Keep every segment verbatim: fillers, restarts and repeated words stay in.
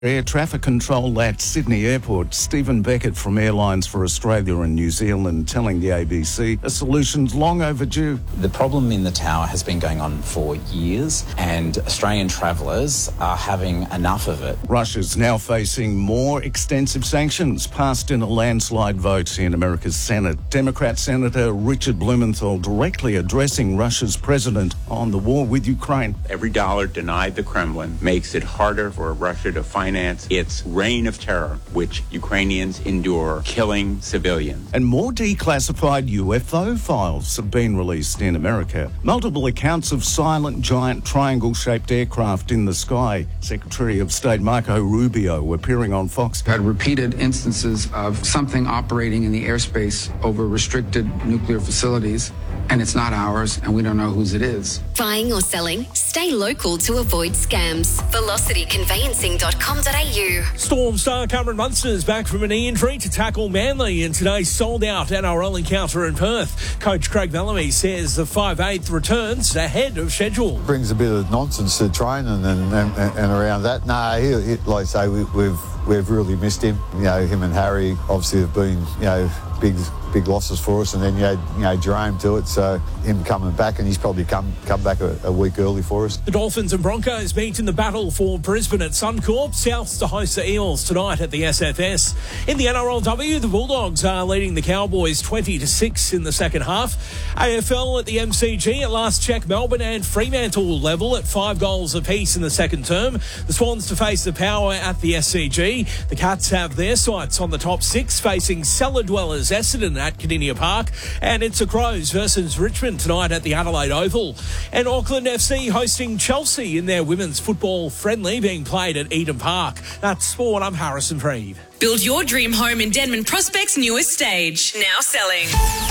Air traffic control at Sydney Airport. Stephen Beckett from Airlines for Australia and New Zealand telling the A B C a solution's long overdue. The problem in the tower has been going on for years and Australian travellers are having enough of it. Russia's now facing more extensive sanctions passed in a landslide vote in America's Senate. Democrat Senator Richard Blumenthal directly addressing Russia's president on the war with Ukraine. Every dollar denied the Kremlin makes it harder for Russia to finance its reign of terror, which Ukrainians endure, killing civilians. And more declassified U F O files have been released in America. Multiple accounts of silent giant triangle-shaped aircraft in the sky. Secretary of State Marco Rubio appearing on Fox. Had repeated instances of something operating in the airspace over restricted nuclear facilities, and it's not ours, and we don't know whose it is. Buying or selling? Stay local to avoid scams. velocity conveyancing dot com dot a u. Storm star Cameron Munster's back from an injury to tackle Manly in today's sold-out N R L encounter in Perth. Coach Craig Bellamy says the five eighth returns ahead of schedule. Brings a bit of nonsense to training and, and, and around that. No, he, he, like I say, we, we've we've really missed him. You know, him and Harry obviously have been, you know, big big losses for us, and then you had, you know, Jerome to it, so him coming back, and he's probably come come back a, a week early for us. The Dolphins and Broncos meet in the battle for Brisbane at Suncorp. Souths to host the Eels tonight at the S F S. In the N R L W, the Bulldogs are leading the Cowboys twenty to six in the second half. A F L at the M C G at last check, Melbourne and Fremantle level at five goals apiece in the second term. The Swans to face the Power at the S C G. The Cats have their sights on the top six, facing cellar dwellers Essendon at Kardinia Park, and it's the Crows versus Richmond tonight at the Adelaide Oval. And Auckland F C hosting Chelsea in their women's football friendly being played at Eden Park. That's sport. I'm Harrison Freed. Build your dream home in Denman Prospect's newest stage. Now selling.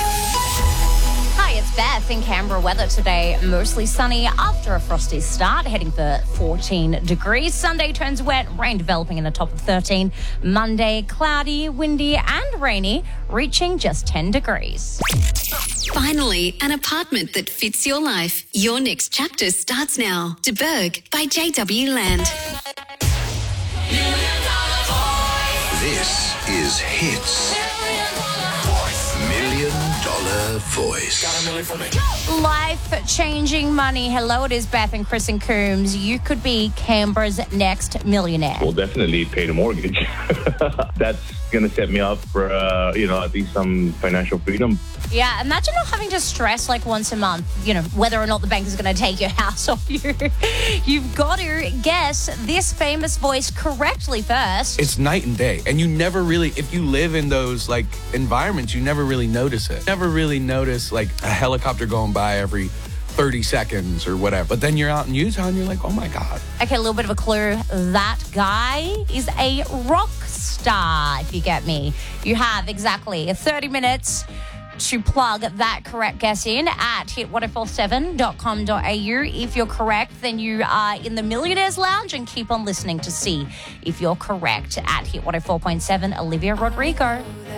Hi, it's Beth. In Canberra, weather today mostly sunny after a frosty start, heading for fourteen degrees. Sunday turns wet, rain developing in the top of thirteen. Monday, cloudy, windy and rainy, reaching just ten degrees. Finally, an apartment that fits your life. Your next chapter starts now. De Berg by J W Land. This is Hits. Million Dollar Voice. Life-changing money. Hello, it is Beth and Chris and Coombs. You could be Canberra's next millionaire. We'll definitely pay the mortgage. That's going to set me up for, uh, you know, at least some financial freedom. Yeah, imagine not having to stress like once a month, you know, whether or not the bank is going to take your house off you. You've got to guess this famous voice correctly first. It's night and day. And you never really, if you live in those like environments, you never really notice it. Never really notice like a helicopter going by every thirty seconds or whatever. But then you're out in Utah and you're like, oh my God. Okay, a little bit of a clue. That guy is a rock star, if you get me. You have exactly thirty minutes to plug that correct guess in at hit one oh four seven dot com dot a u. If you're correct, then you are in the Millionaires Lounge, and keep on listening to see if you're correct at hit one oh four point seven. Olivia Rodrigo.